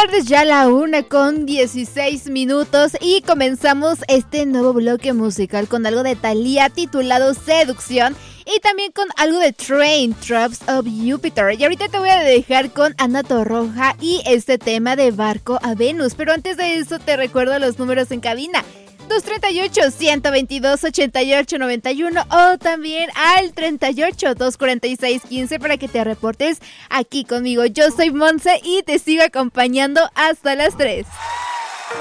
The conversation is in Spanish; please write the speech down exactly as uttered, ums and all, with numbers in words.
tardes, ya la una con dieciséis minutos y comenzamos este nuevo bloque musical con algo de Thalía titulado Seducción y también con algo de Train, Traps of Jupiter. Y ahorita te voy a dejar con Ana Torroja y este tema de Barco a Venus, pero antes de eso te recuerdo los números en cabina. dos treinta y ocho, ciento veintidós, ochenta y ocho, noventa y uno o también al treinta y ocho, doscientos cuarenta y seis, quince para que te reportes aquí conmigo. Yo soy Monse y te sigo acompañando hasta las tres.